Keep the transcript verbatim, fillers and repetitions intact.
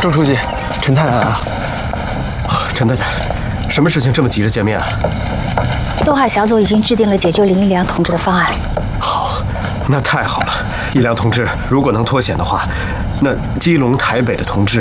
周书记，陈太太啊！ 陈太太，什么事情这么急着见面啊？ 东海小组已经制定了解救林一良同志的方案。 好，那太好了。一良同志如果能脱险的话，那基隆、台北的同志